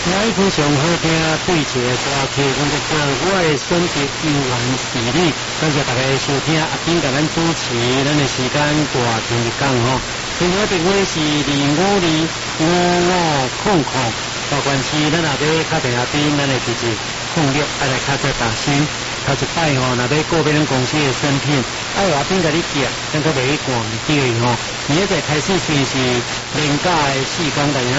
我非常好听，对一个歌曲，讲做我的选择悠然是你。感谢大家收听，阿斌甲咱主持，咱的时间大长日讲吼。电话电话是255500，大关系咱若要打电话宾，咱的直接06，来卡做大声。头一摆吼，若要个别咱公司的产品，爱阿斌甲你寄，咱个袂去逛对吼。明仔载开始算是连假的4天，大家